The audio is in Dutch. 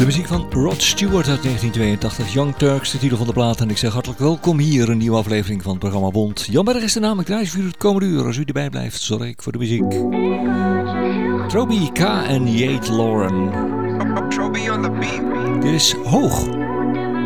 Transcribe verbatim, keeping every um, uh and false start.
De muziek van Rod Stewart uit negentien tweeëntachtig, Young Turks, de titel van de plaat. En ik zeg hartelijk welkom hier, een nieuwe aflevering van het programma Bond. Jan Berg is de naam, ik draai voor u het komende uur. Als u erbij blijft, zorg ik voor de muziek. Troby K en Yate Lauren. Dit is Hoog.